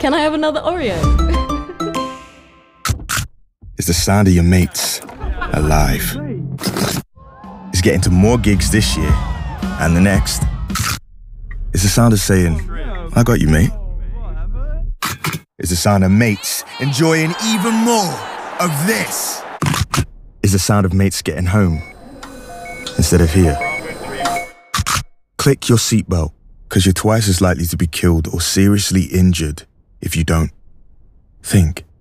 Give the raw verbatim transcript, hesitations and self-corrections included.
Can I have another Oreo? It's the sound of your mates alive. It's getting to more gigs this year and the next. It's the sound of saying, I got you, mate. It's the sound of mates enjoying even more of this. It's the sound of mates getting home instead of here. Click your seatbelt, because you're twice as likely to be killed or seriously injured if you don't. Think.